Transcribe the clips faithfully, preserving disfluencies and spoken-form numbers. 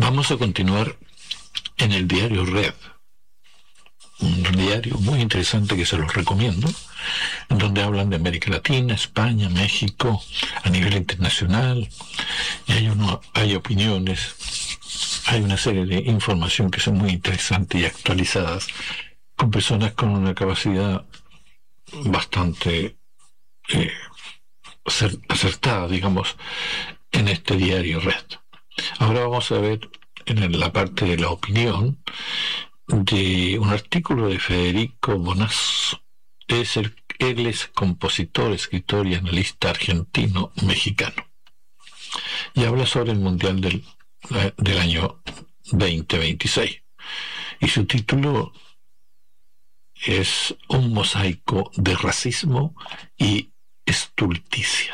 Vamos a continuar en el diario Red, un diario muy interesante que se los recomiendo, en donde hablan de América Latina, España, México, a nivel internacional, y hay, uno, hay opiniones, hay una serie de información que son muy interesantes y actualizadas, con personas con una capacidad bastante eh, acertada, digamos, en este diario Red. Ahora vamos a ver en la parte de la opinión de un artículo de Federico Bonasso. Es el, él es compositor, escritor y analista argentino-mexicano. Y habla sobre el Mundial del, del año veinte veintiséis. Y su título es Un mosaico de racismo y estulticia.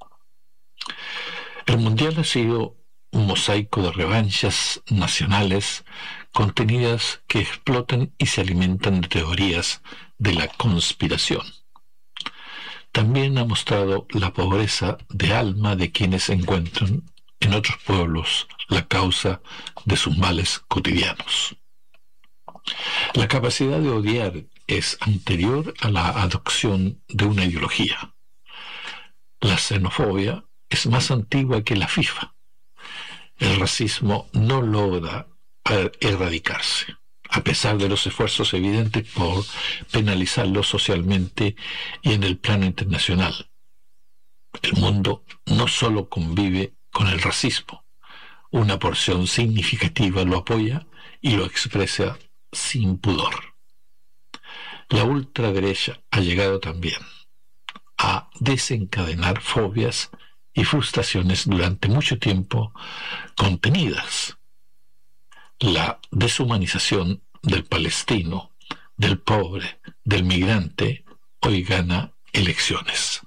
El Mundial ha sido un mosaico de revanchas nacionales contenidas que explotan y se alimentan de teorías de la conspiración. También ha mostrado la pobreza de alma de quienes encuentran en otros pueblos la causa de sus males cotidianos. La capacidad de odiar es anterior a la adopción de una ideología. La xenofobia es más antigua que la FIFA. El racismo no logra erradicarse, a pesar de los esfuerzos evidentes por penalizarlo socialmente y en el plano internacional. El mundo no solo convive con el racismo, una porción significativa lo apoya y lo expresa sin pudor. La ultraderecha ha llegado también a desencadenar fobias y frustraciones durante mucho tiempo contenidas. La deshumanización del palestino, del pobre, del migrante, hoy gana elecciones.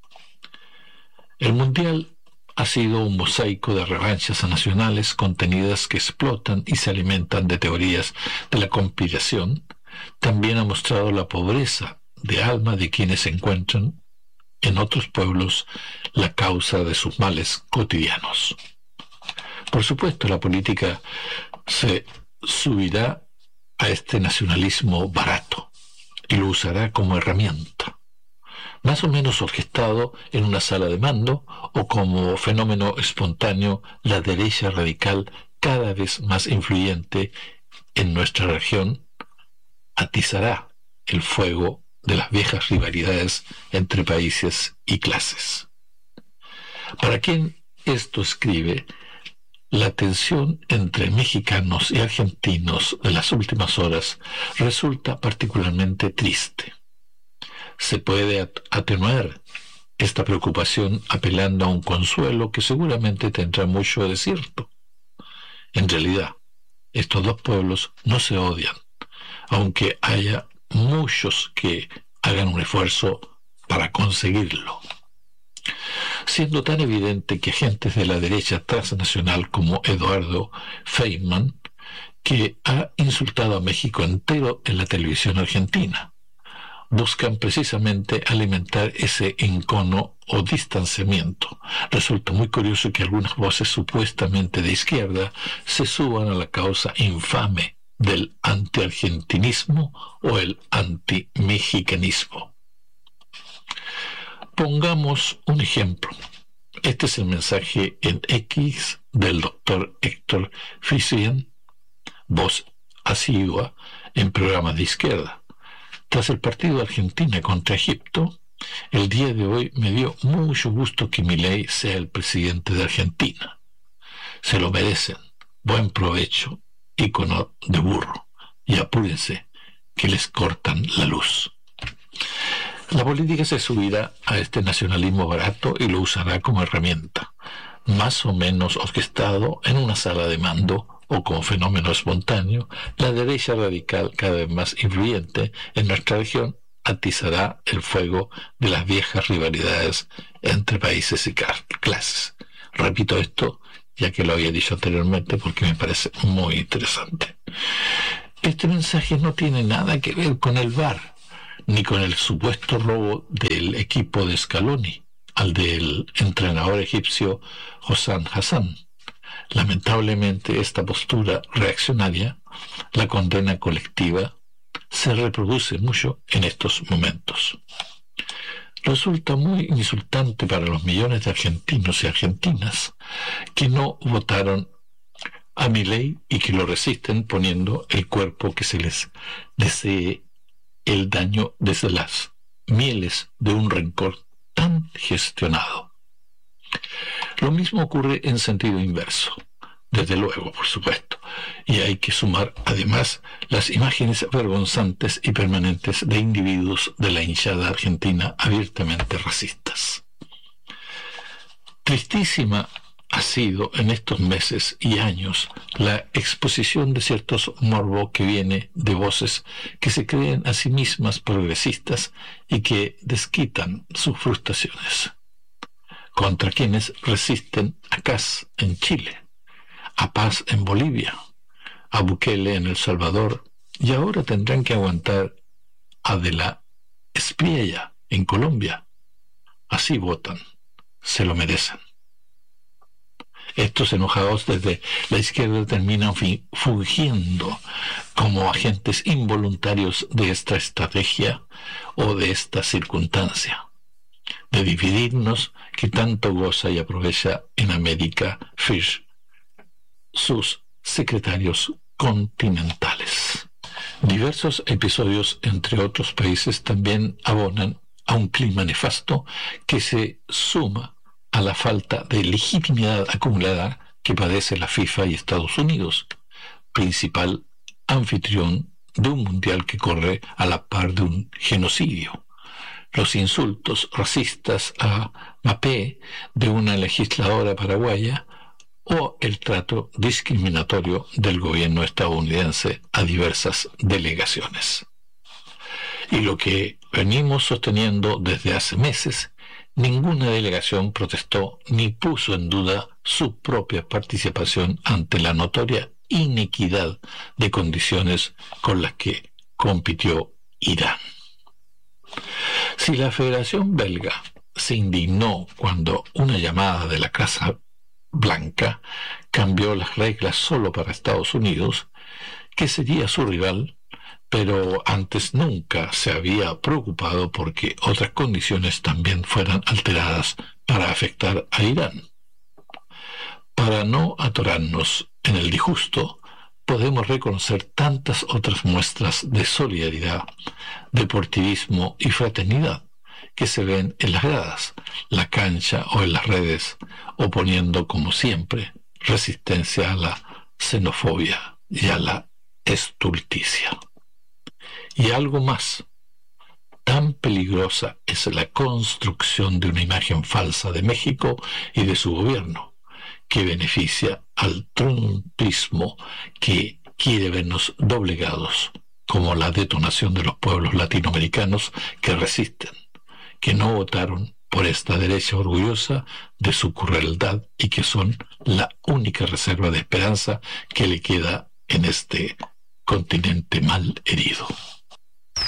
El Mundial ha sido un mosaico de revanchas nacionales contenidas que explotan y se alimentan de teorías de la conspiración. También ha mostrado la pobreza de alma de quienes se encuentran en otros pueblos la causa de sus males cotidianos. Por supuesto, la política se subirá a este nacionalismo barato y lo usará como herramienta, más o menos orquestado en una sala de mando o como fenómeno espontáneo. La derecha radical, cada vez más influyente en nuestra región, atizará el fuego de las viejas rivalidades entre países y clases. Para quien esto escribe, la tensión entre mexicanos y argentinos de las últimas horas resulta particularmente triste. Se puede atenuar esta preocupación apelando a un consuelo que seguramente tendrá mucho de cierto. En realidad, estos dos pueblos no se odian, aunque haya muchos que hagan un esfuerzo para conseguirlo. Siendo tan evidente que agentes de la derecha transnacional como Eduardo Feynman, que ha insultado a México entero en la televisión argentina, buscan precisamente alimentar ese encono o distanciamiento. Resulta muy curioso que algunas voces supuestamente de izquierda se suban a la causa infame del antiargentinismo o el antimexicanismo. Pongamos un ejemplo. Este es el mensaje en X del doctor Héctor Fisien, voz asidua en programas de izquierda. Tras el partido de Argentina contra Egipto, el día de hoy me dio mucho gusto que Milei sea el presidente de Argentina. Se lo merecen. Buen provecho, ícono de burro. Y apúrense, que les cortan la luz. La política se subirá a este nacionalismo barato y lo usará como herramienta, más o menos orquestado en una sala de mando o como fenómeno espontáneo. La derecha radical, cada vez más influyente en nuestra región, atizará el fuego de las viejas rivalidades entre países y clases. Repito esto, ya que lo había dicho anteriormente, porque me parece muy interesante. Este mensaje no tiene nada que ver con el V A R, ni con el supuesto robo del equipo de Scaloni al del entrenador egipcio Hossam Hassan. Lamentablemente, esta postura reaccionaria, la condena colectiva, se reproduce mucho en estos momentos. Resulta muy insultante para los millones de argentinos y argentinas que no votaron a Milei y que lo resisten poniendo el cuerpo que se les desee el daño desde las mieles de un rencor tan gestionado. Lo mismo ocurre en sentido inverso, desde luego, por supuesto, y hay que sumar además las imágenes vergonzantes y permanentes de individuos de la hinchada argentina abiertamente racistas. Tristísima ha sido en estos meses y años la exposición de ciertos morbo que viene de voces que se creen a sí mismas progresistas y que desquitan sus frustraciones contra quienes resisten a Kast en Chile, a Paz en Bolivia, a Bukele en El Salvador, y ahora tendrán que aguantar a De la Espriella en Colombia. Así votan, se lo merecen. Estos enojados desde la izquierda terminan fungiendo como agentes involuntarios de esta estrategia o de esta circunstancia, de dividirnos que tanto goza y aprovecha en América Fish, sus secretarios continentales. Diversos episodios entre otros países también abonan a un clima nefasto que se suma a la falta de legitimidad acumulada que padece la FIFA y Estados Unidos, principal anfitrión de un mundial que corre a la par de un genocidio. Los insultos racistas a Mapé de una legisladora paraguaya o el trato discriminatorio del gobierno estadounidense a diversas delegaciones. Y lo que venimos sosteniendo desde hace meses, ninguna delegación protestó ni puso en duda su propia participación ante la notoria inequidad de condiciones con las que compitió Irán. Si la Federación Belga se indignó cuando una llamada de la Casa Blanca cambió las reglas solo para Estados Unidos, que sería su rival, pero antes nunca se había preocupado porque otras condiciones también fueran alteradas para afectar a Irán. Para no atorarnos en el disgusto, podemos reconocer tantas otras muestras de solidaridad, deportivismo y fraternidad que se ven en las gradas, la cancha o en las redes, oponiendo, como siempre, resistencia a la xenofobia y a la estulticia. Y algo más, tan peligrosa es la construcción de una imagen falsa de México y de su gobierno, que beneficia al trumpismo que quiere vernos doblegados, como la detonación de los pueblos latinoamericanos que resisten, que no votaron por esta derecha orgullosa de su crueldad y que son la única reserva de esperanza que le queda en este continente mal herido.